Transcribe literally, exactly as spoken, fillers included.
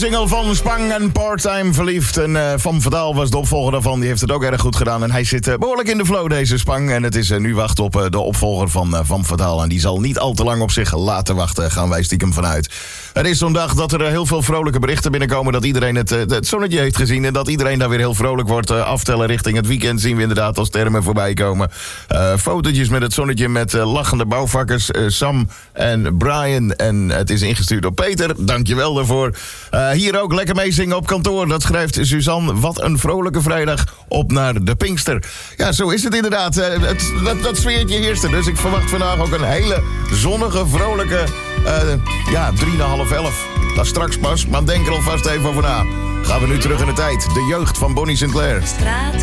Single van Spang en Parttime Verliefd. En uh, Van Verdaal was de opvolger daarvan. Die heeft het ook erg goed gedaan. En hij zit uh, behoorlijk in de flow, deze Spang. En het is uh, nu wachten op uh, de opvolger van uh, Van Verdaal. En die zal niet al te lang op zich laten wachten. Gaan wij stiekem vanuit. Het is zo'n dag dat er uh, heel veel vrolijke berichten binnenkomen. Dat iedereen het, uh, het zonnetje heeft gezien. En dat iedereen daar weer heel vrolijk wordt. Uh, aftellen richting het weekend zien we inderdaad als termen voorbij komen. Uh, fotootjes met het zonnetje met uh, lachende bouwvakkers. Uh, Sam en Brian. En het is ingestuurd door Peter. Dankjewel daarvoor. Uh, hier ook lekker meezingen op kantoor. Dat schrijft Suzanne. Wat een vrolijke vrijdag op naar de Pinkster. Ja, zo is het inderdaad. Uh, het, dat, dat sfeertje heerst er. Dus ik verwacht vandaag ook een hele zonnige, vrolijke... Uh, ja, drie na half elf. Dat is straks pas, maar denk er alvast even over na. Gaan we nu terug in de tijd. De jeugd van Bonnie Sinclair.